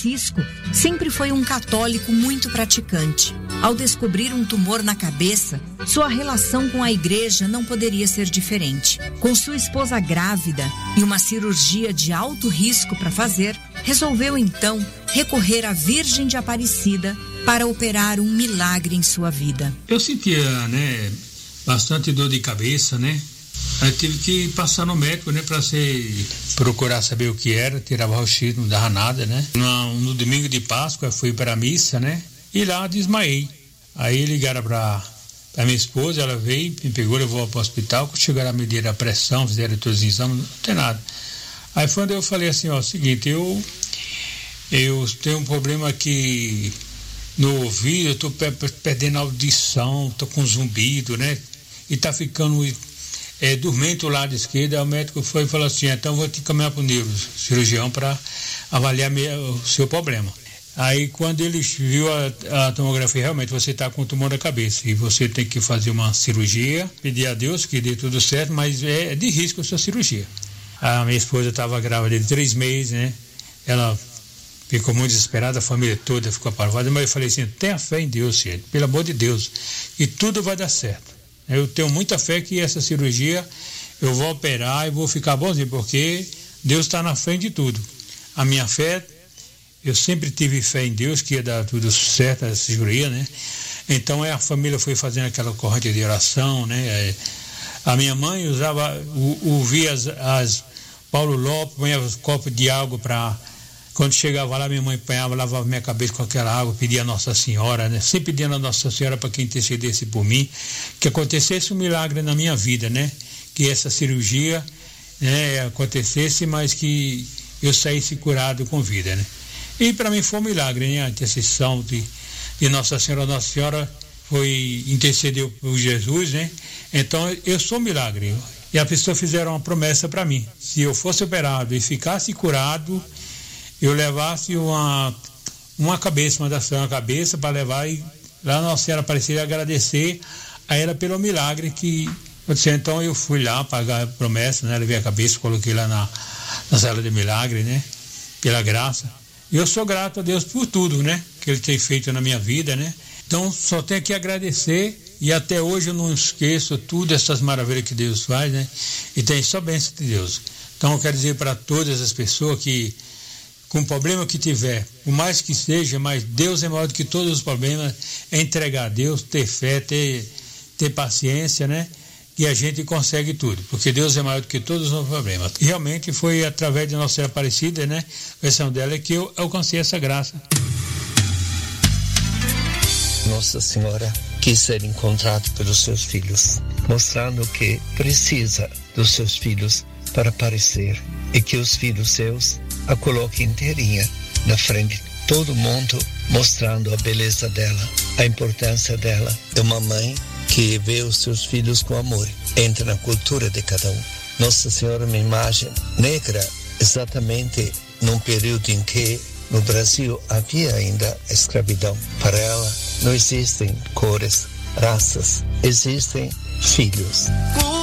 Francisco sempre foi um católico muito praticante. Ao descobrir um tumor na cabeça, sua relação com a igreja não poderia ser diferente. Com sua esposa grávida e uma cirurgia de alto risco para fazer, resolveu então recorrer à Virgem de Aparecida para operar um milagre em sua vida. Eu sentia, bastante dor de cabeça, Aí tive que passar no médico, para procurar saber o que era, tirava o X, não dava nada, No domingo de Páscoa fui para a missa, E lá desmaiei. Aí ligaram para minha esposa, ela veio, me pegou, levou para o hospital, quando chegaram a medir a pressão, fizeram todos os exames, não tem nada. Aí foi onde eu falei assim, seguinte, eu tenho um problema aqui no ouvido, eu estou perdendo a audição, estou com zumbido, E está ficando dormente o lado esquerdo. Aí o médico foi e falou assim, então vou te caminhar para o neurocirurgião para avaliar o seu problema. Aí quando ele viu a tomografia, realmente você está com um tumor na cabeça e você tem que fazer uma cirurgia, pedir a Deus que dê tudo certo, mas é de risco a sua cirurgia. A minha esposa estava grávida de 3 meses, Ela ficou muito desesperada, a família toda ficou apavorada, mas eu falei assim, tenha fé em Deus, gente, pelo amor de Deus, e tudo vai dar certo. Eu tenho muita fé que essa cirurgia eu vou operar e vou ficar bonzinho, porque Deus está na frente de tudo. A minha fé, eu sempre tive fé em Deus que ia dar tudo certo, essa cirurgia, Então a família foi fazendo aquela corrente de oração, A minha mãe ouvia Paulo Lopes, punha copos de água para... Quando chegava lá, minha mãe apanhava, lavava minha cabeça com aquela água, pedia a Nossa Senhora, Sempre pedindo a Nossa Senhora para que intercedesse por mim, que acontecesse um milagre na minha vida, Que essa cirurgia, acontecesse, mas que eu saísse curado com vida, E para mim foi um milagre, A intercessão de Nossa Senhora. Nossa Senhora intercedeu por Jesus, Então eu sou um milagre. E as pessoas fizeram uma promessa para mim. Se eu fosse operado e ficasse curado, eu levasse uma cabeça para levar e lá Nossa Senhora Aparecida agradecer a ela pelo milagre que aconteceu. Então eu fui lá pagar a promessa, levei a cabeça, coloquei lá na sala de milagre, pela graça. E eu sou grato a Deus por tudo, que Ele tem feito na minha vida, Então só tenho que agradecer e até hoje eu não esqueço tudo essas maravilhas que Deus faz, E tem só bênção de Deus. Então eu quero dizer para todas as pessoas que com o problema que tiver, por mais que seja, mas Deus é maior do que todos os problemas, é entregar a Deus, ter fé, ter paciência, E a gente consegue tudo, porque Deus é maior do que todos os problemas. E realmente foi através de Nossa Senhora Aparecida, a versão dela, que eu alcancei essa graça. Nossa Senhora quis ser encontrada pelos seus filhos, mostrando que precisa dos seus filhos para aparecer e que os filhos seus a coloquem inteirinha na frente de todo mundo, mostrando a beleza dela, a importância dela, de uma mãe que vê os seus filhos com amor, entra na cultura de cada um. Nossa Senhora é uma imagem negra, exatamente num período em que no Brasil havia ainda escravidão. Para ela não existem cores, raças, existem filhos.